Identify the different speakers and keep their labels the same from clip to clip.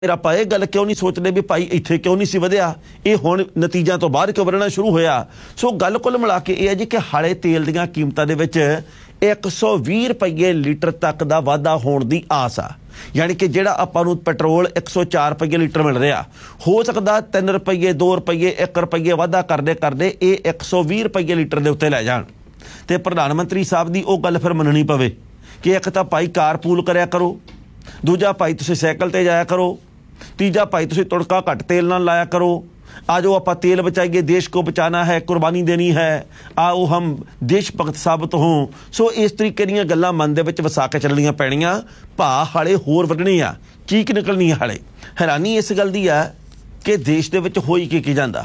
Speaker 1: ਫਿਰ ਆਪਾਂ ਇਹ ਗੱਲ ਕਿਉਂ ਨਹੀਂ ਸੋਚਦੇ ਵੀ ਭਾਈ ਇੱਥੇ ਕਿਉਂ ਨਹੀਂ ਸੀ ਵਧਿਆ, ਇਹ ਹੁਣ ਨਤੀਜਿਆਂ ਤੋਂ ਬਾਅਦ ਕਿਉਂ ਵਧਣਾ ਸ਼ੁਰੂ ਹੋਇਆ। ਸੋ ਗੱਲ ਕੁੱਲ ਮਿਲਾ ਕੇ ਇਹ ਹੈ ਜੀ ਕਿ ਹਾਲੇ ਤੇਲ ਦੀਆਂ ਕੀਮਤਾਂ ਦੇ ਵਿੱਚ 120 ਰੁਪਏ ਲੀਟਰ ਤੱਕ ਦਾ ਵਾਧਾ ਹੋਣ ਦੀ ਆਸ ਆ। ਯਾਨੀ ਕਿ ਜਿਹੜਾ ਆਪਾਂ ਨੂੰ ਪੈਟਰੋਲ 104 ਰੁਪਏ ਲੀਟਰ ਮਿਲ ਰਿਹਾ, ਹੋ ਸਕਦਾ 3 ਰੁਪਏ 2 ਰੁਪਏ 1 ਰੁਪਏ ਵਾਧਾ ਕਰਦੇ ਕਰਦੇ ਇਹ 120 ਰੁਪਏ ਲੀਟਰ ਦੇ ਉੱਤੇ ਲੈ ਜਾਣ। ਤੇ ਪ੍ਰਧਾਨ ਮੰਤਰੀ ਸਾਹਿਬ ਦੀ ਉਹ ਗੱਲ ਫਿਰ ਮੰਨਣੀ ਪਵੇ ਕਿ ਇੱਕ ਤਾਂ ਭਾਈ ਕਾਰਪੂਲ ਕਰਿਆ ਕਰੋ, ਦੂਜਾ ਭਾਈ ਤੁਸੀਂ ਸਾਈਕਲ ਤੇ ਜਾਇਆ ਕਰੋ, ਤੀਜਾ ਭਾਈ ਤੁਸੀਂ ਤੁੜਕਾ ਘੱਟ ਤੇਲ ਨਾਲ ਲਾਇਆ ਕਰੋ। आ जाओ आप तेल बचाइए, देश को बचाना है, कुर्बानी देनी है, आओ हम देश भगत साबित हों। सो इस तरीके ਦੀਆਂ ਗੱਲਾਂ ਮਨ ਦੇ ਵਿੱਚ ਵਸਾ ਕੇ ਚੱਲਣੀਆਂ ਪੈਣੀਆਂ। ਭਾਅ ਹਾਲੇ ਹੋਰ ਵਧਣੇ ਆ, ਚੀਕ ਨਿਕਲਣੀ ਆ। ਹਾਲੇ ਹੈਰਾਨੀ ਇਸ ਗੱਲ ਦੀ ਆ ਕਿ ਦੇਸ਼ ਦੇ ਵਿੱਚ ਹੋਈ ਕੀ ਜਾਂਦਾ।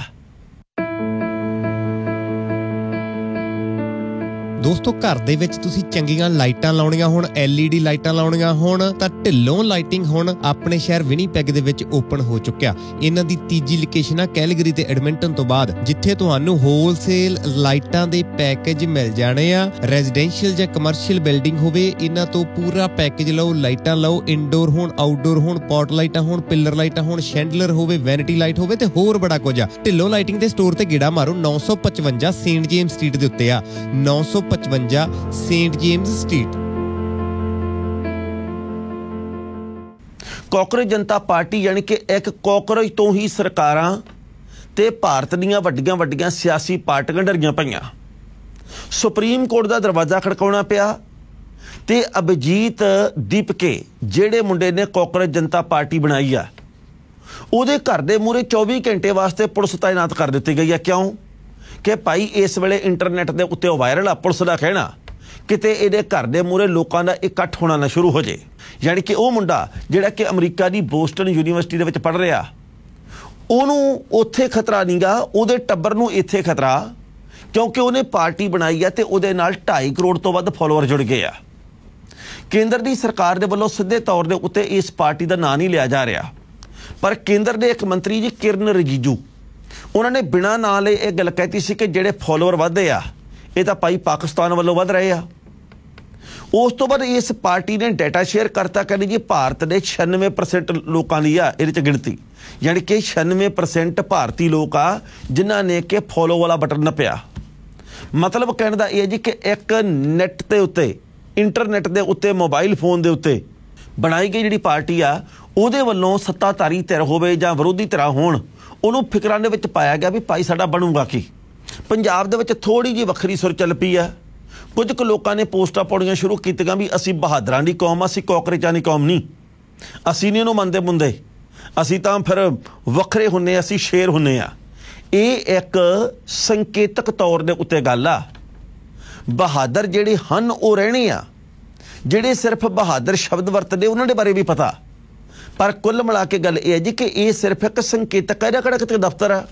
Speaker 2: ਦੋਸਤੋ ਘਰ ਦੇ ਵਿੱਚ ਤੁਸੀਂ ਚੰਗੀਆਂ ਲਾਈਟਾਂ ਲਾਉਣੀਆਂ ਹੋਣ, LED ਲਾਈਟਾਂ ਲਾਉਣੀਆਂ ਹੋਣ ਤਾਂ ਢਿੱਲੋਂ ਲਾਈਟਿੰਗ ਹੁਣ ਆਪਣੇ ਸ਼ਹਿਰ ਵਿਨੀਪੈਗ ਦੇ ਵਿੱਚ ਓਪਨ ਹੋ ਚੁੱਕਿਆ। ਇਹਨਾਂ ਦੀ ਤੀਜੀ ਲੋਕੇਸ਼ਨ ਆ ਕੈਲਗਰੀ ਤੇ ਐਡਮਿੰਟਨ ਤੋਂ ਬਾਅਦ, ਜਿੱਥੇ ਤੁਹਾਨੂੰ ਹੋਲਸੇਲ ਲਾਈਟਾਂ ਦੇ ਪੈਕੇਜ ਮਿਲ ਜਾਣੇ ਆ। ਰੈਜ਼ੀਡੈਂਸ਼ੀਅਲ ਜਾਂ ਕਮਰਸ਼ੀਅਲ ਬਿਲਡਿੰਗ ਹੋਵੇ, ਇਹਨਾਂ ਤੋਂ ਪੂਰਾ ਪੈਕੇਜ ਲਓ। ਲਾਈਟਾਂ ਲਓ, ਇਨਡੋਰ ਹੋਣ, ਆਊਟਡੋਰ ਹੋਣ, ਪੌਟ ਲਾਈਟਾਂ ਹੋਣ, ਪਿੱਲਰ ਲਾਈਟਾਂ ਹੋਣ, ਸ਼ੈਂਡਲਰ ਹੋਵੇ, ਵੈਨਿਟੀ ਲਾਈਟ ਹੋਵੇ ਤੇ ਹੋਰ ਬੜਾ ਕੁਝ ਆ। ਢਿੱਲੋਂ ਲਾਈਟਿੰਗ ਦੇ ਸਟੋਰ ਤੇ ਗੇੜਾ ਮਾਰੋ। 955 ਸੇਂਟ ਜੇਮਸ ਸਟਰੀਟ ਦੇ ਉੱਤੇ ਆ। 955 ਸੇਂਟ ਜੇਮਸ ਸਟਰੀਟ।
Speaker 1: ਕਾਂਗਰਸ ਜਨਤਾ ਪਾਰਟੀ ਯਾਨੀ ਕਿ ਇੱਕ ਕਾਂਗਰਸ ਤੋਂ ਹੀ ਸਰਕਾਰਾਂ ਤੇ ਭਾਰਤ ਦੀਆਂ ਵੱਡੀਆਂ ਵੱਡੀਆਂ ਸਿਆਸੀ ਪਾਰਟੀਆਂ ਡਰੀਆਂ ਪਈਆਂ। ਸੁਪਰੀਮ ਕੋਰਟ ਦਾ ਦਰਵਾਜ਼ਾ ਖੜਕਾਉਣਾ ਪਿਆ ਤੇ ਅਭਿਜੀਤ ਦੀਪਕੇ ਜਿਹੜੇ ਮੁੰਡੇ ਨੇ ਕਾਂਗਰਸ ਜਨਤਾ ਪਾਰਟੀ ਬਣਾਈ ਆ, ਉਹਦੇ ਘਰ ਦੇ ਮੂਹਰੇ 24 ਘੰਟੇ ਵਾਸਤੇ ਪੁਲਿਸ ਤਾਇਨਾਤ ਕਰ ਦਿੱਤੀ ਗਈ ਆ। ਕਿਉਂ ਕਿ ਭਾਈ ਇਸ ਵੇਲੇ ਇੰਟਰਨੈਟ ਦੇ ਉੱਤੇ ਉਹ ਵਾਇਰਲ ਆ, ਪੁਲਿਸ ਦਾ ਕਹਿਣਾ ਕਿਤੇ ਇਹਦੇ ਘਰ ਦੇ ਮੂਹਰੇ ਲੋਕਾਂ ਦਾ ਇਕੱਠ ਹੋਣਾ ਨਾ ਸ਼ੁਰੂ ਹੋ ਜੇ। ਯਾਨੀ ਕਿ ਉਹ ਮੁੰਡਾ ਜਿਹੜਾ ਕਿ ਅਮਰੀਕਾ ਦੀ ਬੋਸਟਨ ਯੂਨੀਵਰਸਿਟੀ ਦੇ ਵਿੱਚ ਪੜ੍ਹ ਰਿਹਾ, ਉਹਨੂੰ ਉੱਥੇ ਖਤਰਾ ਨਹੀਂਗਾ, ਉਹਦੇ ਟੱਬਰ ਨੂੰ ਇੱਥੇ ਖਤਰਾ, ਕਿਉਂਕਿ ਉਹਨੇ ਪਾਰਟੀ ਬਣਾਈ ਆ ਤੇ ਉਹਦੇ ਨਾਲ 2.5 ਕਰੋੜ ਤੋਂ ਵੱਧ ਫਾਲੋਅਰ ਜੁੜ ਗਏ ਆ। ਕੇਂਦਰ ਦੀ ਸਰਕਾਰ ਦੇ ਵੱਲੋਂ ਸਿੱਧੇ ਤੌਰ ਦੇ ਉੱਤੇ ਇਸ ਪਾਰਟੀ ਦਾ ਨਾਂ ਨਹੀਂ ਲਿਆ ਜਾ ਰਿਹਾ, ਪਰ ਕੇਂਦਰ ਦੇ ਇੱਕ ਮੰਤਰੀ ਜੀ ਕਿਰਨ ਰਿਜੀਜੂ, ਉਹਨਾਂ ਨੇ ਬਿਨਾਂ ਨਾਂ ਲਈ ਇਹ ਗੱਲ ਕਹਿਤੀ ਸੀ ਕਿ ਜਿਹੜੇ ਫਾਲੋਅਰ ਵਧਦੇ ਆ ਇਹ ਤਾਂ ਭਾਈ ਪਾਕਿਸਤਾਨ ਵੱਲੋਂ ਵਧ ਰਹੇ ਆ। ਉਸ ਤੋਂ ਬਾਅਦ ਇਸ ਪਾਰਟੀ ਨੇ ਡਾਟਾ ਸ਼ੇਅਰ ਕਰਤਾ, ਕਹਿੰਦੇ ਜੀ ਭਾਰਤ ਦੇ 96% ਲੋਕਾਂ ਦੀ ਆ ਇਹਦੇ 'ਚ ਗਿਣਤੀ, ਯਾਨੀ ਕਿ 96% ਭਾਰਤੀ ਲੋਕ ਆ ਜਿਨ੍ਹਾਂ ਨੇ ਕਿ ਫੋਲੋ ਵਾਲਾ ਬਟਨ ਨੱਪਿਆ। ਮਤਲਬ ਕਹਿਣ ਦਾ ਇਹ ਹੈ ਜੀ ਕਿ ਇੱਕ ਨੈੱਟ ਦੇ ਉੱਤੇ, ਇੰਟਰਨੈਟ ਦੇ ਉੱਤੇ, ਮੋਬਾਈਲ ਫੋਨ ਦੇ ਉੱਤੇ ਬਣਾਈ ਗਈ ਜਿਹੜੀ ਪਾਰਟੀ ਆ, ਉਹਦੇ ਵੱਲੋਂ ਸੱਤਾਧਾਰੀ ਧਿਰ ਹੋਵੇ ਜਾਂ ਵਿਰੋਧੀ ਧਿਰਾਂ ਹੋਣ, ਉਹਨੂੰ ਫਿਕਰਾਂ ਦੇ ਵਿੱਚ ਪਾਇਆ ਗਿਆ ਵੀ ਭਾਈ ਸਾਡਾ ਬਣੂਗਾ ਕੀ। ਪੰਜਾਬ ਦੇ ਵਿੱਚ ਥੋੜ੍ਹੀ ਜਿਹੀ ਵੱਖਰੀ ਸੁਰ ਚੱਲ ਪਈ ਆ। ਕੁਝ ਕੁ ਲੋਕਾਂ ਨੇ ਪੋਸਟਾਂ ਪਾਉਣੀਆਂ ਸ਼ੁਰੂ ਕੀਤੀਆਂ ਵੀ ਅਸੀਂ ਬਹਾਦਰਾਂ ਦੀ ਕੌਮ ਆ, ਅਸੀਂ ਕਾਂਗਰਸਾਂ ਦੀ ਕੌਮ ਨਹੀਂ, ਅਸੀਂ ਨਹੀਂ ਉਹਨੂੰ ਮੰਨਦੇ ਮੁੰਦੇ, ਅਸੀਂ ਤਾਂ ਫਿਰ ਵੱਖਰੇ ਹੁੰਦੇ ਆ, ਅਸੀਂ ਸ਼ੇਰ ਹੁੰਦੇ ਆ। ਇਹ ਇੱਕ ਸੰਕੇਤਕ ਤੌਰ ਦੇ ਉੱਤੇ ਗੱਲ ਆ। ਬਹਾਦਰ ਜਿਹੜੇ ਹਨ ਉਹ ਰਹਿਣੇ ਆ, ਜਿਹੜੇ ਸਿਰਫ ਬਹਾਦਰ ਸ਼ਬਦ ਵਰਤਦੇ ਉਹਨਾਂ ਦੇ ਬਾਰੇ ਵੀ ਪਤਾ। ਪਰ ਕੁੱਲ ਮਿਲਾ ਕੇ ਗੱਲ ਇਹ ਹੈ ਜੀ ਕਿ ਇਹ ਸਿਰਫ ਇੱਕ ਸੰਕੇਤਕ ਹੈ, ਕਿਹੜਾ ਕਿਤੇ ਦਫ਼ਤਰ ਆ।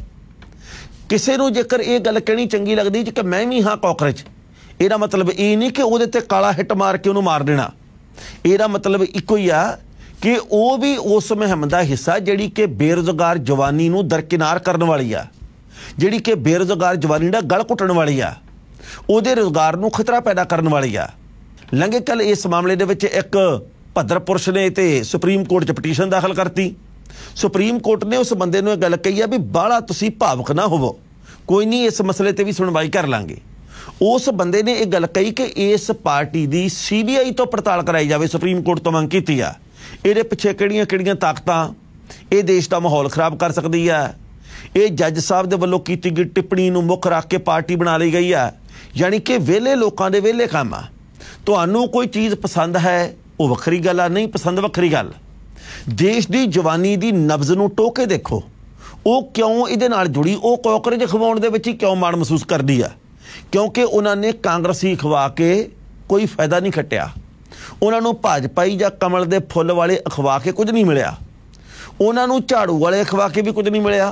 Speaker 1: ਕਿਸੇ ਨੂੰ ਜੇਕਰ ਇਹ ਗੱਲ ਕਹਿਣੀ ਚੰਗੀ ਲੱਗਦੀ ਕਿ ਮੈਂ ਵੀ ਹਾਂ ਕਾਂਗਰਸ, ਇਹਦਾ ਮਤਲਬ ਇਹ ਨਹੀਂ ਕਿ ਉਹਦੇ ਤੇ ਕਾਲਾ ਹਿੱਟ ਮਾਰ ਕੇ ਉਹਨੂੰ ਮਾਰ ਦੇਣਾ। ਇਹਦਾ ਮਤਲਬ ਇੱਕੋ ਹੀ ਆ ਕਿ ਉਹ ਵੀ ਉਸ ਮੁਹਿੰਮ ਦਾ ਹਿੱਸਾ ਜਿਹੜੀ ਕਿ ਬੇਰੁਜ਼ਗਾਰ ਜਵਾਨੀ ਨੂੰ ਦਰਕਿਨਾਰ ਕਰਨ ਵਾਲੀ ਆ, ਜਿਹੜੀ ਕਿ ਬੇਰੁਜ਼ਗਾਰ ਜਵਾਨੀ ਦਾ ਗਲ ਘੁੱਟਣ ਵਾਲੀ ਆ, ਉਹਦੇ ਰੁਜ਼ਗਾਰ ਨੂੰ ਖਤਰਾ ਪੈਦਾ ਕਰਨ ਵਾਲੀ ਆ। ਲੰਘੇ ਕੱਲ ਇਸ ਮਾਮਲੇ ਦੇ ਵਿੱਚ ਇੱਕ ਭੱਦਰ ਪੁਰਸ਼ ਨੇ ਤੇ ਸੁਪਰੀਮ ਕੋਰਟ 'ਚ ਪਟੀਸ਼ਨ ਦਾਖਲ ਕਰਤੀ। ਸੁਪਰੀਮ ਕੋਰਟ ਨੇ ਉਸ ਬੰਦੇ ਨੂੰ ਇਹ ਗੱਲ ਕਹੀ ਆ ਵੀ ਬਾਹਲਾ ਤੁਸੀਂ ਭਾਵੁਕ ਨਾ ਹੋਵੋ, ਕੋਈ ਨਹੀਂ ਇਸ ਮਸਲੇ ਤੇ ਵੀ ਸੁਣਵਾਈ ਕਰ ਲਾਂਗੇ। ਉਸ ਬੰਦੇ ਨੇ ਇਹ ਗੱਲ ਕਹੀ ਕਿ ਇਸ ਪਾਰਟੀ ਦੀ CBI ਤੋਂ ਪੜਤਾਲ ਕਰਾਈ ਜਾਵੇ, ਸੁਪਰੀਮ ਕੋਰਟ ਤੋਂ ਮੰਗ ਕੀਤੀ ਆ। ਇਹਦੇ ਪਿੱਛੇ ਕਿਹੜੀਆਂ ਕਿਹੜੀਆਂ ਤਾਕਤਾਂ ਇਹ ਦੇਸ਼ ਦਾ ਮਾਹੌਲ ਖਰਾਬ ਕਰ ਸਕਦੀ ਆ। ਇਹ ਜੱਜ ਸਾਹਿਬ ਦੇ ਵੱਲੋਂ ਕੀਤੀ ਗਈ ਟਿੱਪਣੀ ਨੂੰ ਮੁੱਖ ਰੱਖ ਕੇ ਪਾਰਟੀ ਬਣਾ ਲਈ ਗਈ ਆ, ਯਾਨੀ ਕਿ ਵਿਹਲੇ ਲੋਕਾਂ ਦੇ ਵਿਹਲੇ ਕੰਮ ਆ। ਤੁਹਾਨੂੰ ਕੋਈ ਚੀਜ਼ ਪਸੰਦ ਹੈ ਉਹ ਵੱਖਰੀ ਗੱਲ ਆ, ਨਹੀਂ ਪਸੰਦ ਵੱਖਰੀ ਗੱਲ। ਦੇਸ਼ ਦੀ ਜਵਾਨੀ ਦੀ ਨਬਜ਼ ਨੂੰ ਟੋਹ ਕੇ ਦੇਖੋ, ਉਹ ਕਿਉਂ ਇਹਦੇ ਨਾਲ ਜੁੜੀ, ਉਹ ਕਾਂਗਰਸ ਖਵਾਉਣ ਦੇ ਵਿੱਚ ਹੀ ਕਿਉਂ ਮਾਣ ਮਹਿਸੂਸ ਕਰਦੀ ਆ। ਕਿਉਂਕਿ ਉਹਨਾਂ ਨੇ ਕਾਂਗਰਸੀ ਖਵਾ ਕੇ ਕੋਈ ਫਾਇਦਾ ਨਹੀਂ ਖੱਟਿਆ, ਉਹਨਾਂ ਨੂੰ ਭਾਜਪਾਈ ਜਾਂ ਕਮਲ ਦੇ ਫੁੱਲ ਵਾਲੇ ਅਖਵਾ ਕੇ ਕੁਝ ਨਹੀਂ ਮਿਲਿਆ, ਉਹਨਾਂ ਨੂੰ ਝਾੜੂ ਵਾਲੇ ਅਖਵਾ ਕੇ ਵੀ ਕੁਝ ਨਹੀਂ ਮਿਲਿਆ।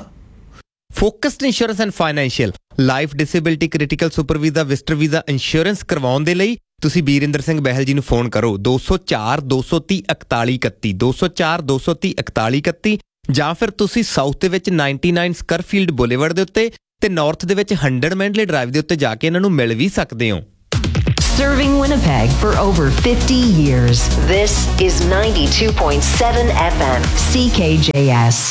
Speaker 2: Focused insurance and financial life disability critical super visa visitor visa insurance ਕਰਵਾਉਣ ਦੇ ਲਈ ਤੁਸੀਂ ਬੀਰਿੰਦਰ ਸਿੰਘ ਬਹਿਲ ਜੀ ਨੂੰ ਫੋਨ ਕਰੋ 204 230 41 31 204 230 41 31, ਜਾਂ ਫਿਰ ਤੁਸੀਂ ਸਾਊਥ ਦੇ ਵਿੱਚ 99 ਸਕਰਫੀਲਡ ਬੁਲੇਵਰਡ ਦੇ ਉੱਤੇ ਤੇ ਨਾਰਥ ਦੇ ਵਿੱਚ 100 ਮੈਂਡਲੇ ਡਰਾਈਵ ਦੇ ਉੱਤੇ ਜਾ ਕੇ ਇਹਨਾਂ ਨੂੰ ਮਿਲ ਵੀ ਸਕਦੇ ਹੋ।
Speaker 3: Serving Winnipeg for over 50 years. This is 92.7 FM CKJS.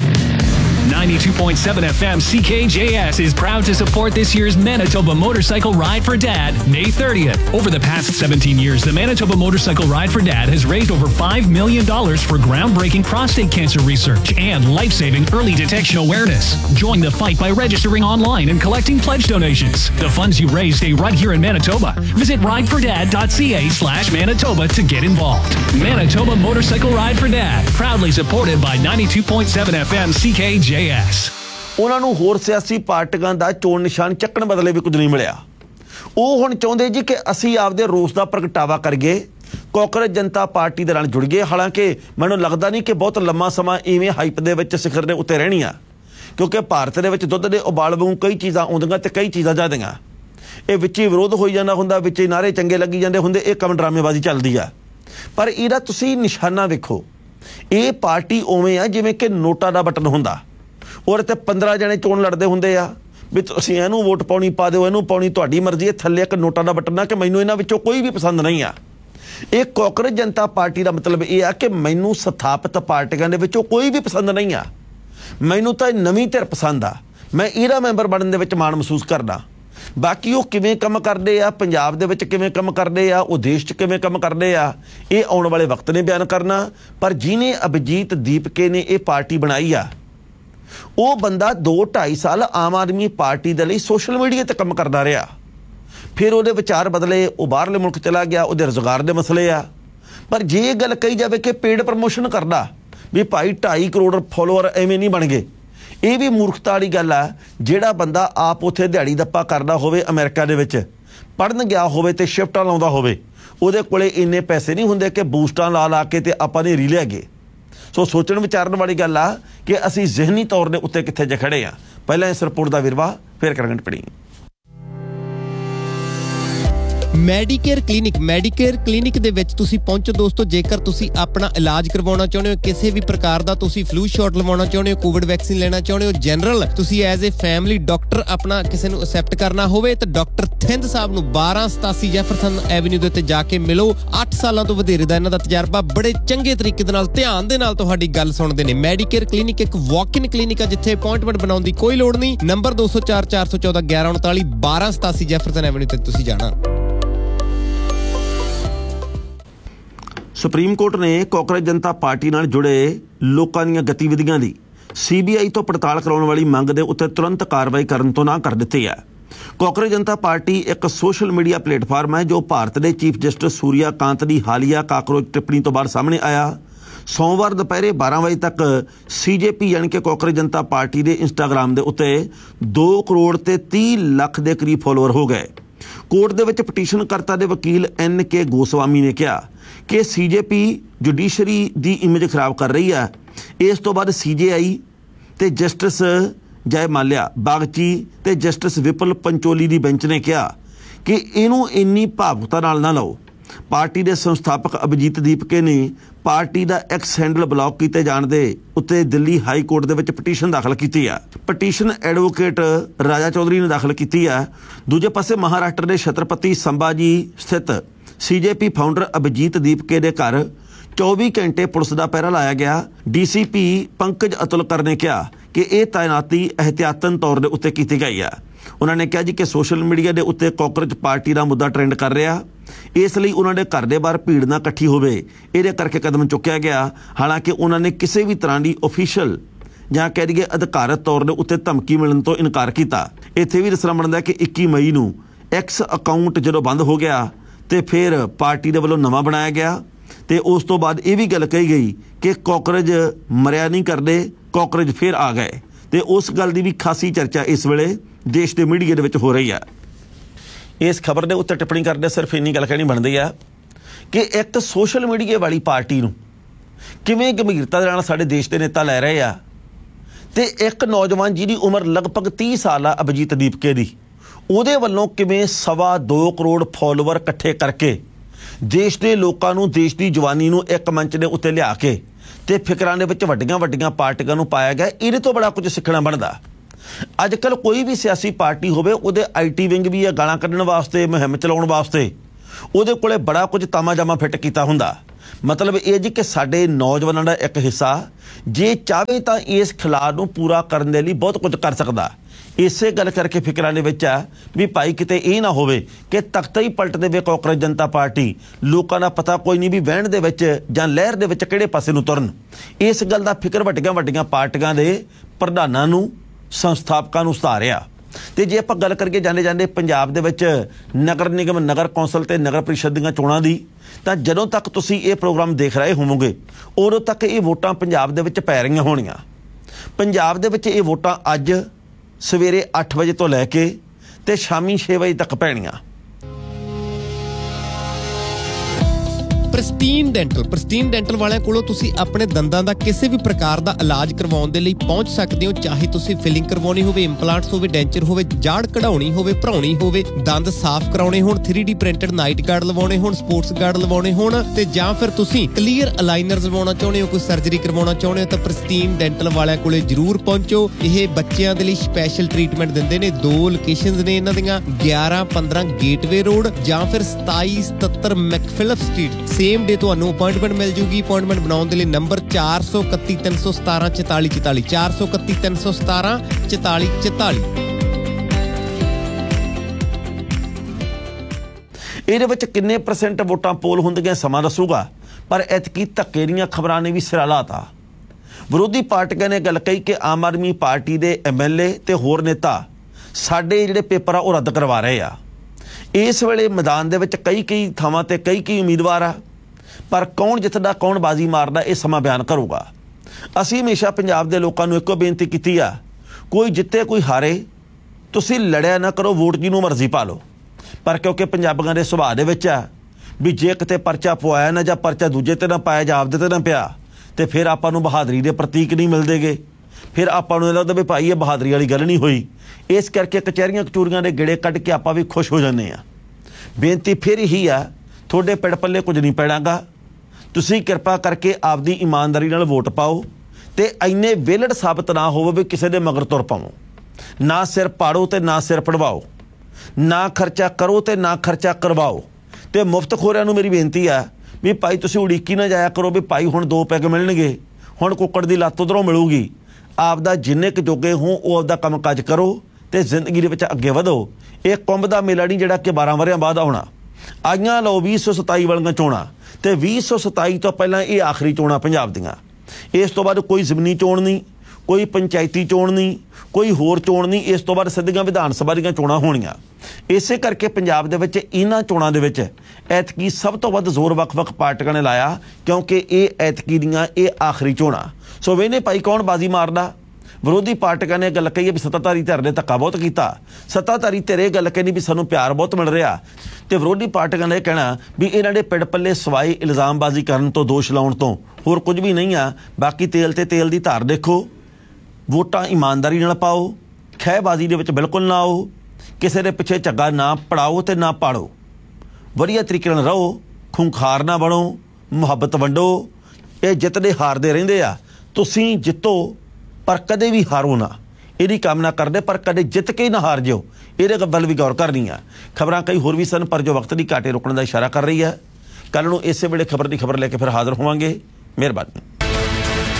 Speaker 4: 92.7 FM CKJS is proud to support this year's Manitoba Motorcycle Ride for Dad, May 30th. Over the past 17 years, the Manitoba Motorcycle Ride for Dad has raised over $5 million for groundbreaking prostate cancer research and life-saving early detection awareness. Join the fight by registering online and collecting pledge donations. The funds you raise stay right here in Manitoba. Visit ridefordad.ca/Manitoba to get involved. Manitoba Motorcycle Ride for Dad, proudly supported by 92.7 FM CKJS.
Speaker 1: ਉਹਨਾਂ ਨੂੰ ਹੋਰ ਸਿਆਸੀ ਪਾਰਟੀਆਂ ਦਾ ਚੋਣ ਨਿਸ਼ਾਨ ਚੱਕਣ ਬਦਲੇ ਵੀ ਕੁਝ ਨਹੀਂ ਮਿਲਿਆ। ਉਹ ਹੁਣ ਚਾਹੁੰਦੇ ਜੀ ਕਿ ਅਸੀਂ ਆਪਦੇ ਰੋਸ ਦਾ ਪ੍ਰਗਟਾਵਾ ਕਰੀਏ, ਕਾਂਗਰਸ ਜਨਤਾ ਪਾਰਟੀ ਦੇ ਨਾਲ ਜੁੜ ਗਏ। ਹਾਲਾਂਕਿ ਮੈਨੂੰ ਲੱਗਦਾ ਨਹੀਂ ਕਿ ਬਹੁਤ ਲੰਮਾ ਸਮਾਂ ਇਵੇਂ ਹਾਈਪ ਦੇ ਵਿੱਚ ਸਿਖਰ ਦੇ ਉੱਤੇ ਰਹਿਣੀਆਂ, ਕਿਉਂਕਿ ਭਾਰਤ ਦੇ ਵਿੱਚ ਦੁੱਧ ਦੇ ਉਬਾਲ ਵਾਂਗੂ ਕਈ ਚੀਜ਼ਾਂ ਆਉਂਦੀਆਂ ਤੇ ਕਈ ਚੀਜ਼ਾਂ ਜਾਂਦੀਆਂ। ਇਹ ਵਿੱਚ ਹੀ ਵਿਰੋਧ ਹੋਈ ਜਾਂਦਾ ਹੁੰਦਾ, ਵਿੱਚ ਹੀ ਨਾਅਰੇ ਚੰਗੇ ਲੱਗੀ ਜਾਂਦੇ ਹੁੰਦੇ। ਇਹ ਕੰਮ ਡਰਾਮੇਬਾਜ਼ੀ ਚੱਲਦੀ ਆ, ਪਰ ਇਹਦਾ ਤੁਸੀਂ ਨਿਸ਼ਾਨਾ ਵੇਖੋ। ਇਹ ਪਾਰਟੀ ਉਵੇਂ ਆ ਜਿਵੇਂ ਕਿ ਨੋਟਾਂ ਦਾ ਬਟਨ ਹੁੰਦਾ, ਔਰ ਤੇ 15 ਜਣੇ ਚੋਣ ਲੜਦੇ ਹੁੰਦੇ ਆ ਵੀ ਤੁਸੀਂ ਇਹਨੂੰ ਵੋਟ ਪਾਉਣੀ ਪਾ ਦਿਓ, ਇਹਨੂੰ ਪਾਉਣੀ ਤੁਹਾਡੀ ਮਰਜ਼ੀ। ਇਹ ਥੱਲੇ ਇੱਕ ਨੋਟਾਂ ਦਾ ਬਟਨ ਆ ਕਿ ਮੈਨੂੰ ਇਹਨਾਂ ਵਿੱਚੋਂ ਕੋਈ ਵੀ ਪਸੰਦ ਨਹੀਂ ਆ। ਇਹ ਕਾਂਗਰਸ ਜਨਤਾ ਪਾਰਟੀ ਦਾ ਮਤਲਬ ਇਹ ਆ ਕਿ ਮੈਨੂੰ ਸਥਾਪਿਤ ਪਾਰਟੀਆਂ ਦੇ ਵਿੱਚੋਂ ਕੋਈ ਵੀ ਪਸੰਦ ਨਹੀਂ ਆ, ਮੈਨੂੰ ਤਾਂ ਨਵੀਂ ਧਿਰ ਪਸੰਦ ਆ। ਮੈਂ ਇਹਦਾ ਮੈਂਬਰ ਬਣਨ ਦੇ ਵਿੱਚ ਮਾਣ ਮਹਿਸੂਸ ਕਰਦਾ। ਬਾਕੀ ਉਹ ਕਿਵੇਂ ਕੰਮ ਕਰਦੇ ਆ, ਪੰਜਾਬ ਦੇ ਵਿੱਚ ਕਿਵੇਂ ਕੰਮ ਕਰਦੇ ਆ, ਉਹ ਦੇਸ਼ 'ਚ ਕਿਵੇਂ ਕੰਮ ਕਰਦੇ ਆ, ਇਹ ਆਉਣ ਵਾਲੇ ਵਕਤ ਨੇ ਬਿਆਨ ਕਰਨਾ। ਪਰ ਜਿਹਨੇ ਅਭਿਜੀਤ ਦੀਪਕੇ ਨੇ ਇਹ ਪਾਰਟੀ ਬਣਾਈ ਆ, ਉਹ ਬੰਦਾ 2-2.5 ਸਾਲ ਆਮ ਆਦਮੀ ਪਾਰਟੀ ਦੇ ਲਈ ਸੋਸ਼ਲ ਮੀਡੀਆ ਤੇ ਕੰਮ ਕਰਦਾ ਰਿਹਾ। ਫਿਰ ਉਹਦੇ ਵਿਚਾਰ ਬਦਲੇ, ਉਹ ਬਾਹਰਲੇ ਮੁਲਕ ਚਲਾ ਗਿਆ, ਉਹਦੇ ਰੁਜ਼ਗਾਰ ਦੇ ਮਸਲੇ ਆ। ਪਰ ਜੇ ਇਹ ਗੱਲ ਕਹੀ ਜਾਵੇ ਕਿ ਪੇਡ ਪ੍ਰਮੋਸ਼ਨ ਕਰਦਾ ਵੀ ਭਾਈ 2.5 ਕਰੋੜ ਫੋਲੋਅਰ ਐਵੇਂ ਨਹੀਂ ਬਣ ਗਏ, ਇਹ ਵੀ ਮੂਰਖਤਾ ਵਾਲੀ ਗੱਲ ਆ। ਜਿਹੜਾ ਬੰਦਾ ਆਪ ਉੱਥੇ ਦਿਹਾੜੀ ਦੱਪਾ ਕਰਦਾ ਹੋਵੇ, ਅਮਰੀਕਾ ਦੇ ਵਿੱਚ ਪੜ੍ਹਨ ਗਿਆ ਹੋਵੇ ਤੇ ਸ਼ਿਫਟਾਂ ਲਾਉਂਦਾ ਹੋਵੇ, ਉਹਦੇ ਕੋਲੇ ਇੰਨੇ ਪੈਸੇ ਨਹੀਂ ਹੁੰਦੇ ਕਿ ਬੂਸਟਾਂ ਲਾ ਕੇ ਤੇ ਆਪਾਂ ਨੇ ਰੀ ਲਿਆ ਗਏ। ਸੋ ਸੋਚਣ ਵਿਚਾਰਨ ਵਾਲੀ ਗੱਲ ਆ ਕਿ ਅਸੀਂ ਜ਼ਿਹਨੀ ਤੌਰ ਦੇ ਉੱਤੇ ਕਿੱਥੇ ਜੇ ਖੜੇ ਆ। ਪਹਿਲਾਂ ਇਸ ਰਿਪੋਰਟ ਦਾ ਵਿਰਵਾ, ਫਿਰ ਕਰਾਂਗੇ ਟਿੱਪਣੀ।
Speaker 2: ਮੈਡੀਕੇਅਰ ਕਲੀਨਿਕ ਦੇ ਵਿੱਚ ਤੁਸੀਂ ਪਹੁੰਚੋ ਦੋਸਤੋ। ਜੇਕਰ ਤੁਸੀਂ ਆਪਣਾ ਇਲਾਜ ਕਰਵਾਉਣਾ ਚਾਹੁੰਦੇ ਹੋ, ਕਿਸੇ ਵੀ ਪ੍ਰਕਾਰ ਦਾ ਤੁਸੀਂ ਫਲੂ ਸ਼ਾਟ ਲਵਾਉਣਾ ਚਾਹੁੰਦੇ ਹੋ, ਕੋਵਿਡ ਵੈਕਸੀਨ ਲੈਣਾ ਚਾਹੁੰਦੇ ਹੋ, ਜਨਰਲ ਤੁਸੀਂ ਐਜ਼ ਏ ਫੈਮਿਲੀ ਡਾਕਟਰ ਆਪਣਾ ਕਿਸੇ ਨੂੰ ਅਸੈਪਟ ਕਰਨਾ ਹੋਵੇ ਤਾਂ ਡਾਕਟਰ ਥਿੰਦ ਸਾਹਿਬ ਨੂੰ 1287 ਜੈਫਰਸਨ ਐਵਨਿਊ ਦੇ ਉੱਤੇ ਜਾ ਕੇ ਮਿਲੋ। 8 ਸਾਲਾਂ ਤੋਂ ਵਧੇਰੇ ਦਾ ਇਹਨਾਂ ਦਾ ਤਜਰਬਾ, ਬੜੇ ਚੰਗੇ ਤਰੀਕੇ ਦੇ ਨਾਲ ਧਿਆਨ ਦੇ ਨਾਲ ਤੁਹਾਡੀ ਗੱਲ ਸੁਣਦੇ ਨੇ। ਮੈਡੀਕੇਅਰ ਕਲੀਨਿਕ ਇੱਕ ਵਾਕ ਇਨ ਕਲੀਨਿਕ ਆ ਜਿੱਥੇ ਅਪਾਇੰਟਮੈਂਟ ਬਣਾਉਣ ਦੀ ਕੋਈ ਲੋੜ ਨਹੀਂ। ਨੰਬਰ 204 414 1139 1287 ਜੈਫਰਸਨ ਐਵਨਿਊ ਤੇ ਤੁਸੀਂ ਜਾਣਾ।
Speaker 1: ਸੁਪਰੀਮ ਕੋਰਟ ਨੇ ਕਾਂਗਰਸ ਜਨਤਾ ਪਾਰਟੀ ਨਾਲ ਜੁੜੇ ਲੋਕਾਂ ਦੀਆਂ ਗਤੀਵਿਧੀਆਂ ਦੀ CBI ਤੋਂ ਪੜਤਾਲ ਕਰਾਉਣ ਵਾਲੀ ਮੰਗ ਦੇ ਉੱਤੇ ਤੁਰੰਤ ਕਾਰਵਾਈ ਕਰਨ ਤੋਂ ਨਾ ਕਰ ਦਿੱਤੀ ਹੈ। ਕਾਂਗਰਸ ਜਨਤਾ ਪਾਰਟੀ ਇੱਕ ਸੋਸ਼ਲ ਮੀਡੀਆ ਪਲੇਟਫਾਰਮ ਹੈ ਜੋ ਭਾਰਤ ਦੇ ਚੀਫ ਜਸਟਿਸ ਸੂਰਿਆ ਕਾਂਤ ਦੀ ਹਾਲੀਆ ਕਾਕਰੋਚ ਟਿੱਪਣੀ ਤੋਂ ਬਾਅਦ ਸਾਹਮਣੇ ਆਇਆ। ਸੋਮਵਾਰ ਦੁਪਹਿਰੇ 12 ਵਜੇ ਤੱਕ CJP ਯਾਨੀ ਕਿ ਕਾਂਗਰਸ ਜਨਤਾ ਪਾਰਟੀ ਦੇ ਇੰਸਟਾਗ੍ਰਾਮ ਦੇ ਉੱਤੇ 2 ਕਰੋੜ ਤੇ 30 ਲੱਖ ਦੇ ਕਰੀਬ ਫੋਲੋਅਰ ਹੋ ਗਏ। ਕੋਰਟ ਦੇ ਵਿੱਚ ਪਟੀਸ਼ਨਕਰਤਾ ਦੇ ਵਕੀਲ NK ਗੋਸਵਾਮੀ ਨੇ ਕਿਹਾ ਕਿ CJP ਜੁਡੀਸ਼ਰੀ ਦੀ ਇਮੇਜ ਖਰਾਬ ਕਰ ਰਹੀ ਹੈ। ਇਸ ਤੋਂ ਬਾਅਦ CJI ਤੇ ਜਸਟਿਸ ਜੈ ਮਾਲਿਆ ਬਾਗਚੀ ਤੇ ਜਸਟਿਸ ਵਿਪਲ ਪੰਚੋਲੀ ਦੀ ਬੈਂਚ ਨੇ ਕਿਹਾ ਕਿ ਇਹਨੂੰ ਇੰਨੀ ਭਾਵੁਕਤਾ ਨਾਲ ਨਾ ਲਓ। ਪਾਰਟੀ ਦੇ ਸੰਸਥਾਪਕ ਅਭਿਜੀਤ ਦੀਪਕੇ ਨੇ ਪਾਰਟੀ ਦਾ ਐਕਸ ਹੈਂਡਲ ਬਲੌਕ ਕੀਤੇ ਜਾਣ ਦੇ ਉੱਤੇ ਦਿੱਲੀ ਹਾਈ ਕੋਰਟ ਦੇ ਵਿੱਚ ਪਟੀਸ਼ਨ ਦਾਖਲ ਕੀਤੀ ਹੈ। ਪਟੀਸ਼ਨ ਐਡਵੋਕੇਟ ਰਾਜਾ ਚੌਧਰੀ ਨੇ ਦਾਖਲ ਕੀਤੀ ਹੈ। ਦੂਜੇ ਪਾਸੇ ਮਹਾਰਾਸ਼ਟਰ ਦੇ ਛਤਰਪਤੀ ਸੰਭਾਜੀ ਸਥਿਤ CJP ਫਾਊਂਡਰ ਅਭਿਜੀਤ ਦੀਪਕੇ ਦੇ ਘਰ 24 ਘੰਟੇ ਪੁਲਿਸ ਦਾ ਪਹਿਰਾ ਲਾਇਆ ਗਿਆ। DCP ਪੰਕਜ ਅਤੁਲਕਰ ਨੇ ਕਿਹਾ ਕਿ ਇਹ ਤਾਇਨਾਤੀ ਇਹਤਿਆਤਨ ਤੌਰ ਦੇ ਉੱਤੇ ਕੀਤੀ ਗਈ ਹੈ। ਉਹਨਾਂ ਨੇ ਕਿਹਾ ਜੀ ਕਿ ਸੋਸ਼ਲ ਮੀਡੀਆ ਦੇ ਉੱਤੇ ਕਾਂਗਰਸ ਪਾਰਟੀ ਦਾ ਮੁੱਦਾ ਟ੍ਰੈਂਡ ਕਰ ਰਿਹਾ, ਇਸ ਲਈ ਉਹਨਾਂ ਦੇ ਘਰ ਦੇ ਬਾਹਰ ਭੀੜ ਨਾ ਇਕੱਠੀ ਹੋਵੇ, ਇਹਦੇ ਕਰਕੇ ਕਦਮ ਚੁੱਕਿਆ ਗਿਆ। ਹਾਲਾਂਕਿ ਉਹਨਾਂ ਨੇ ਕਿਸੇ ਵੀ ਤਰ੍ਹਾਂ ਦੀ ਆਫੀਸ਼ੀਅਲ ਜਾਂ ਕਹਿ ਦਈਏ ਅਧਿਕਾਰਤ ਤੌਰ ਦੇ ਉੱਤੇ ਧਮਕੀ ਮਿਲਣ ਤੋਂ ਇਨਕਾਰ ਕੀਤਾ। ਇੱਥੇ ਵੀ ਦੱਸਣਾ ਬਣਦਾ ਕਿ 21 ਮਈ ਨੂੰ X ਅਕਾਊਂਟ ਜਦੋਂ ਬੰਦ ਹੋ ਗਿਆ ਤੇ ਫਿਰ ਪਾਰਟੀ ਦੇ ਵੱਲੋਂ ਨਵਾਂ ਬਣਾਇਆ ਗਿਆ ਤੇ ਉਸ ਤੋਂ ਬਾਅਦ ਇਹ ਵੀ ਗੱਲ ਕਹੀ ਗਈ ਕਿ ਕਾਕਰੋਚ ਮਰਿਆ ਨਹੀਂ ਕਰਦੇ, ਕਾਕਰੋਚ ਫਿਰ ਆ ਗਏ। ਤੇ ਉਸ ਗੱਲ ਦੀ ਵੀ ਖਾਸੀ ਚਰਚਾ ਇਸ ਵੇਲੇ ਦੇਸ਼ ਦੇ ਮੀਡੀਆ ਦੇ ਵਿੱਚ ਹੋ ਰਹੀ ਹੈ। ਇਸ ਖਬਰ ਦੇ ਉੱਤੇ ਟਿੱਪਣੀ ਕਰਦੇ ਸਿਰਫ ਇੰਨੀ ਗੱਲ ਕਹਿਣੀ ਬਣਦੀ ਆ ਕਿ ਇੱਕ ਸੋਸ਼ਲ ਮੀਡੀਆ ਵਾਲੀ ਪਾਰਟੀ ਨੂੰ ਕਿਵੇਂ ਗੰਭੀਰਤਾ ਦੇ ਨਾਲ ਸਾਡੇ ਦੇਸ਼ ਦੇ ਨੇਤਾ ਲੈ ਰਹੇ ਆ ਤੇ ਇੱਕ ਨੌਜਵਾਨ ਜਿਹਦੀ ਉਮਰ ਲਗਭਗ 30 ਸਾਲ ਆ ਅਭਿਜੀਤ ਦੀਪਕੇ ਦੀ, ਉਹਦੇ ਵੱਲੋਂ ਕਿਵੇਂ 2.25 ਕਰੋੜ ਫੋਲੋਵਰ ਇਕੱਠੇ ਕਰਕੇ ਦੇਸ਼ ਦੇ ਲੋਕਾਂ ਨੂੰ, ਦੇਸ਼ ਦੀ ਜਵਾਨੀ ਨੂੰ ਇੱਕ ਮੰਚ ਦੇ ਉੱਤੇ ਲਿਆ ਕੇ ਤੇ ਫਿਕਰਾਂ ਦੇ ਵਿੱਚ ਵੱਡੀਆਂ ਵੱਡੀਆਂ ਪਾਰਟੀਆਂ ਨੂੰ ਪਾਇਆ ਗਿਆ। ਇਹਦੇ ਤੋਂ ਬੜਾ ਕੁਝ ਸਿੱਖਣਾ ਬਣਦਾ। ਅੱਜ ਕੱਲ੍ਹ ਕੋਈ ਵੀ ਸਿਆਸੀ ਪਾਰਟੀ ਹੋਵੇ, ਉਹਦੇ IT ਵਿੰਗ ਵੀ ਆ ਗਾਲਾਂ ਕੱਢਣ ਵਾਸਤੇ, ਮੁਹਿੰਮ ਚਲਾਉਣ ਵਾਸਤੇ, ਉਹਦੇ ਕੋਲੇ ਬੜਾ ਕੁਝ ਤਾਮਾ ਜਾਮਾ ਫਿੱਟ ਕੀਤਾ ਹੁੰਦਾ। ਮਤਲਬ ਇਹ ਜੀ ਕਿ ਸਾਡੇ ਨੌਜਵਾਨਾਂ ਦਾ ਇੱਕ ਹਿੱਸਾ ਜੇ ਚਾਹੇ ਤਾਂ ਇਸ ਖਿਲਾਫ ਨੂੰ ਪੂਰਾ ਕਰਨ ਦੇ ਲਈ ਬਹੁਤ ਕੁਝ ਕਰ ਸਕਦਾ। ਇਸੇ ਗੱਲ ਕਰਕੇ ਫਿਕਰਾਂ ਦੇ ਵਿੱਚ ਆ ਵੀ ਭਾਈ ਕਿਤੇ ਇਹ ਨਾ ਹੋਵੇ ਕਿ ਤਖਤਾ ਹੀ ਪਲਟ ਦੇਵੇ ਕਾਂਗਰਸ ਜਨਤਾ ਪਾਰਟੀ। ਲੋਕਾਂ ਦਾ ਪਤਾ ਕੋਈ ਨਹੀਂ ਵੀ ਵਹਿਣ ਦੇ ਵਿੱਚ ਜਾਂ ਲਹਿਰ ਦੇ ਵਿੱਚ ਕਿਹੜੇ ਪਾਸੇ ਨੂੰ ਤੁਰਨ। ਇਸ ਗੱਲ ਦਾ ਫਿਕਰ ਵੱਡੀਆਂ ਪਾਰਟੀਆਂ ਦੇ ਪ੍ਰਧਾਨਾਂ ਨੂੰ, ਸੰਸਥਾਪਕਾਂ ਨੂੰ ਸਤਾਰਿਆ। ਤੇ ਜੇ ਆਪਾਂ ਗੱਲ ਕਰੀਏ ਜਾਂਦੇ ਪੰਜਾਬ ਦੇ ਵਿੱਚ ਨਗਰ ਨਿਗਮ, ਨਗਰ ਕੌਂਸਲ ਤੇ ਨਗਰ ਪ੍ਰੀਸ਼ਦ ਦੀਆਂ ਚੋਣਾਂ ਦੀ, ਤਾਂ ਜਦੋਂ ਤੱਕ ਤੁਸੀਂ ਇਹ ਪ੍ਰੋਗਰਾਮ ਦੇਖ ਰਹੇ ਹੋਵੋਗੇ ਉਦੋਂ ਤੱਕ ਇਹ ਵੋਟਾਂ ਪੰਜਾਬ ਦੇ ਵਿੱਚ ਪੈ ਰਹੀਆਂ ਹੋਣੀਆਂ। ਪੰਜਾਬ ਦੇ ਵਿੱਚ ਇਹ ਵੋਟਾਂ ਅੱਜ ਸਵੇਰੇ 8 ਵਜੇ ਤੋਂ ਲੈ ਕੇ ਤੇ ਸ਼ਾਮੀ 6 ਵਜੇ ਤੱਕ ਪੈਣੀਆਂ।
Speaker 2: ਪ੍ਰਿਸਟੀਨ ਡੈਂਟਲ ਵਾਲਿਆਂ ਕੋਲੋਂ ਤੁਸੀਂ ਆਪਣੇ ਦੰਦਾਂ ਦਾ ਕਿਸੇ ਵੀ ਪ੍ਰਕਾਰ ਦਾ ਇਲਾਜ ਕਰਵਾਉਣ ਦੇ ਲਈ ਪਹੁੰਚ ਸਕਦੇ ਹੋ। ਚਾਹੇ ਤੁਸੀਂ ਫਿਲਿੰਗ ਕਰਵਾਉਣੀ ਹੋਵੇ, ਇੰਪਲਾਂਟਸ ਹੋਵੇ, ਡੈਂਚਰ ਹੋਵੇ, ਜਾੜ ਕਢਾਉਣੀ ਹੋਵੇ, ਭਰਾਉਣੀ ਹੋਵੇ, ਦੰਦ ਸਾਫ਼ ਕਰਾਉਣੇ ਹੋਣ, 3D ਪ੍ਰਿੰਟਡ ਨਾਈਟ ਗਾਰਡ ਲਵਾਉਣੇ ਹੋਣ, ਸਪੋਰਟਸ ਗਾਰਡ ਲਵਾਉਣੇ ਹੋਣ, ਤੇ ਜਾਂ ਫਿਰ ਤੁਸੀਂ ਕਲੀਅਰ ਅਲਾਈਨਰਸ ਲਵਾਉਣਾ ਚਾਹੁੰਦੇ ਹੋ, ਕੋਈ ਸਰਜਰੀ ਕਰਵਾਉਣਾ ਚਾਹੁੰਦੇ ਹੋ, ਤਾਂ ਪ੍ਰਿਸਟੀਨ ਡੈਂਟਲ ਵਾਲਿਆਂ ਕੋਲੇ ਜ਼ਰੂਰ ਪਹੁੰਚੋ। ਇਹ ਬੱਚਿਆਂ ਦੇ ਲਈ ਸਪੈਸ਼ਲ ਟ੍ਰੀਟਮੈਂਟ ਦਿੰਦੇ ਨੇ। 2 ਲੋਕੇਸ਼ਨਸ ਨੇ ਇਹਨਾਂ ਦੀਆਂ, 11-15 ਗੇਟਵੇ ਰੋਡ ਜਾਂ ਫਿਰ 27-77 ਮੈਕਫਿਲਪ ਸਟਰੀਟ। ਸੇਮ ਡੇ ਤੁਹਾਨੂੰ ਅਪਾਇੰਟਮੈਂਟ ਮਿਲ ਜੂਗੀ। ਅਪਾਇੰਟਮੈਂਟ ਬਣਾਉਣ ਦੇ ਲਈ ਨੰਬਰ 431-317-4444 431-317-4444।
Speaker 1: ਇਹਦੇ ਵਿੱਚ ਕਿੰਨੇ % ਵੋਟਾਂ ਪੋਲ ਹੁੰਦੀਆਂ ਸਮਾਂ ਦੱਸੂਗਾ, ਪਰ ਐਤਕੀ ਧੱਕੇ ਦੀਆਂ ਖਬਰਾਂ ਨੇ ਵੀ ਸਿਰਾ ਲਾਤਾ। ਵਿਰੋਧੀ ਪਾਰਟੀਆਂ ਨੇ ਗੱਲ ਕਹੀ ਕਿ ਆਮ ਆਦਮੀ ਪਾਰਟੀ ਦੇ MLA ਤੇ ਹੋਰ ਨੇਤਾ ਸਾਡੇ ਜਿਹੜੇ ਪੇਪਰ ਆ ਉਹ ਰੱਦ ਕਰਵਾ ਰਹੇ ਆ। ਇਸ ਵੇਲੇ ਮੈਦਾਨ ਦੇ ਵਿੱਚ ਕਈ ਥਾਵਾਂ ਤੇ ਕਈ ਉਮੀਦਵਾਰ ਆ, ਪਰ ਕੌਣ ਜਿੱਤਦਾ, ਕੌਣ ਬਾਜ਼ੀ ਮਾਰਦਾ, ਇਹ ਸਮਾਂ ਬਿਆਨ ਕਰੂਗਾ। ਅਸੀਂ ਹਮੇਸ਼ਾ ਪੰਜਾਬ ਦੇ ਲੋਕਾਂ ਨੂੰ ਇੱਕੋ ਬੇਨਤੀ ਕੀਤੀ ਆ, ਕੋਈ ਜਿੱਤੇ ਕੋਈ ਹਾਰੇ, ਤੁਸੀਂ ਲੜਿਆ ਨਾ ਕਰੋ, ਵੋਟ ਜਿਹਨੂੰ ਮਰਜ਼ੀ ਪਾ ਲਓ। ਪਰ ਕਿਉਂਕਿ ਪੰਜਾਬੀਆਂ ਦੇ ਸੁਭਾਅ ਦੇ ਵਿੱਚ ਆ ਵੀ ਜੇ ਕਿਤੇ ਪਰਚਾ ਪਵਾਇਆ ਨਾ ਜਾਂ ਪਰਚਾ ਦੂਜੇ ਤੇ ਨਾ ਪਾਇਆ ਜਾਂ ਆਪਦੇ ਤੇ ਨਾ ਪਿਆ, ਤੇ ਫਿਰ ਆਪਾਂ ਨੂੰ ਬਹਾਦਰੀ ਦੇ ਪ੍ਰਤੀਕ ਨਹੀਂ ਮਿਲਦੇਗੇ। ਫਿਰ ਆਪਾਂ ਨੂੰ ਲੱਗਦਾ ਵੀ ਭਾਈ ਇਹ ਬਹਾਦਰੀ ਵਾਲੀ ਗੱਲ ਨਹੀਂ ਹੋਈ। ਇਸ ਕਰਕੇ ਕਚਹਿਰੀਆਂ ਕਚੂਰੀਆਂ ਦੇ ਗੇੜੇ ਕੱਢ ਕੇ ਆਪਾਂ ਵੀ ਖੁਸ਼ ਹੋ ਜਾਂਦੇ ਆ। ਬੇਨਤੀ ਫਿਰ ਇਹੀ ਆ, ਤੁਹਾਡੇ ਪਿੜ ਪੱਲੇ ਕੁਝ ਨਹੀਂ ਪੈਣਾਗਾ। ਤੁਸੀਂ ਕਿਰਪਾ ਕਰਕੇ ਆਪਦੀ ਇਮਾਨਦਾਰੀ ਨਾਲ ਵੋਟ ਪਾਓ ਤੇ ਇੰਨੇ ਵਿਹਲੜ ਸਾਬਤ ਨਾ ਹੋਵੋ ਵੀ ਕਿਸੇ ਦੇ ਮਗਰ ਤੁਰ ਪਾਵੋ। ਨਾ ਸਿਰ ਪਾੜੋ ਤੇ ਨਾ ਸਿਰ ਪੜਵਾਓ, ਨਾ ਖਰਚਾ ਕਰੋ ਤੇ ਨਾ ਖਰਚਾ ਕਰਵਾਓ। ਤੇ ਮੁਫਤਖੋਰਿਆਂ ਨੂੰ ਮੇਰੀ ਬੇਨਤੀ ਆ ਵੀ ਭਾਈ ਤੁਸੀਂ ਉਡੀਕੀ ਨਾ ਜਾਇਆ ਕਰੋ ਵੀ ਭਾਈ ਹੁਣ 2 ਪੈਗ ਮਿਲਣਗੇ, ਹੁਣ ਕੁੱਕੜ ਦੀ ਲੱਤ ਉੱਧਰੋਂ ਮਿਲੂਗੀ। ਆਪਦਾ ਜਿੰਨੇ ਕੁ ਜੋਗੇ ਹੋ ਉਹ ਆਪਦਾ ਕੰਮ ਕਾਜ ਕਰੋ ਤੇ ਜ਼ਿੰਦਗੀ ਦੇ ਵਿੱਚ ਅੱਗੇ ਵਧੋ। ਇਹ ਕੁੰਭ ਦਾ ਮੇਲਾ ਨਹੀਂ ਜਿਹੜਾ ਕਿ 12 ਵਰ੍ਹਿਆਂ ਬਾਅਦ ਆਉਣਾ। ਆਈਆਂ ਲਓ 2027 ਵਾਲੀਆਂ ਚੋਣਾਂ, ਤੇ 2027 ਤੋਂ ਪਹਿਲਾਂ ਇਹ ਆਖਰੀ ਚੋਣਾਂ ਪੰਜਾਬ ਦੀਆਂ। ਇਸ ਤੋਂ ਬਾਅਦ ਕੋਈ ਜ਼ਮੀਨੀ ਚੋਣ ਨਹੀਂ, ਕੋਈ ਪੰਚਾਇਤੀ ਚੋਣ ਨਹੀਂ, ਕੋਈ ਹੋਰ ਚੋਣ ਨਹੀਂ। ਇਸ ਤੋਂ ਬਾਅਦ ਸਿੱਧੀਆਂ ਵਿਧਾਨ ਸਭਾ ਦੀਆਂ ਚੋਣਾਂ ਹੋਣੀਆਂ। ਇਸੇ ਕਰਕੇ ਪੰਜਾਬ ਦੇ ਵਿੱਚ ਇਹਨਾਂ ਚੋਣਾਂ ਦੇ ਵਿੱਚ ਐਤਕੀ ਸਭ ਤੋਂ ਵੱਧ ਜ਼ੋਰ ਵੱਖ-ਵੱਖ ਪਾਰਟੀਆਂ ਨੇ ਲਾਇਆ, ਕਿਉਂਕਿ ਇਹ ਐਤਕੀ ਦੀਆਂ ਇਹ ਆਖਰੀ ਚੋਣਾਂ। ਸੋ ਵੇਨੇ ਭਾਈ ਕੌਣ ਬਾਜ਼ੀ ਮਾਰਦਾ। ਵਿਰੋਧੀ ਪਾਰਟੀਆਂ ਨੇ ਗੱਲ ਕਹੀ ਹੈ ਵੀ ਸੱਤਾਧਾਰੀ ਧਿਰ ਨੇ ਧੱਕਾ ਬਹੁਤ ਕੀਤਾ, ਸੱਤਾਧਾਰੀ ਧਿਰ ਇਹ ਗੱਲ ਕਹਿੰਦੀ ਵੀ ਸਾਨੂੰ ਪਿਆਰ ਬਹੁਤ ਮਿਲ ਰਿਹਾ, ਤੇ ਵਿਰੋਧੀ ਪਾਰਟੀਆਂ ਨੇ ਕਹਿਣਾ ਵੀ ਇਹਨਾਂ ਦੇ ਪਿੜ ਪੱਲੇ ਸਵਾਈ ਇਲਜ਼ਾਮਬਾਜ਼ੀ ਕਰਨ ਤੋਂ, ਦੋਸ਼ ਲਾਉਣ ਤੋਂ ਹੋਰ ਕੁਝ ਵੀ ਨਹੀਂ ਆ। ਬਾਕੀ ਤੇਲ ਤੇ ਤੇਲ ਦੀ ਧਾਰ ਦੇਖੋ। ਵੋਟਾਂ ਇਮਾਨਦਾਰੀ ਨਾਲ ਪਾਓ, ਖਹਿਬਾਜ਼ੀ ਦੇ ਵਿੱਚ ਬਿਲਕੁਲ ਨਾ ਆਓ, ਕਿਸੇ ਦੇ ਪਿੱਛੇ ਝੱਗਾ ਨਾ ਪੜਾਓ ਤੇ ਨਾ ਪਾੜੋ। ਵਧੀਆ ਤਰੀਕੇ ਨਾਲ ਰਹੋ, ਖੂੰਖਾਰ ਨਾ ਬਣੋ, ਮੁਹੱਬਤ ਵੰਡੋ। ਇਹ ਜਿੱਤਦੇ ਹਾਰਦੇ ਰਹਿੰਦੇ ਆ, ਤੁਸੀਂ ਜਿੱਤੋ ਪਰ ਕਦੇ ਵੀ ਹਾਰੋ ਨਾ, ਇਹਦੀ ਕਾਮਨਾ ਕਰਦੇ, ਪਰ ਕਦੇ ਜਿੱਤ ਕੇ ਨਾ ਹਾਰ ਜਿਓ। ਇਹਦੇ ਵੱਲ ਵੀ ਗੌਰ ਕਰਨੀ ਆ। ਖਬਰਾਂ ਕਈ ਹੋਰ ਵੀ ਸਨ, ਪਰ ਜੋ ਵਕਤ ਦੀ ਘਾਟੇ ਰੋਕਣ ਦਾ ਇਸ਼ਾਰਾ ਕਰ ਰਹੀ ਹੈ। ਕੱਲ੍ਹ ਨੂੰ ਇਸੇ ਵੇਲੇ ਖਬਰ ਦੀ ਖਬਰ ਲੈ ਕੇ ਫਿਰ ਹਾਜ਼ਰ ਹੋਵਾਂਗੇ। ਮਿਹਰਬਾਨੀ।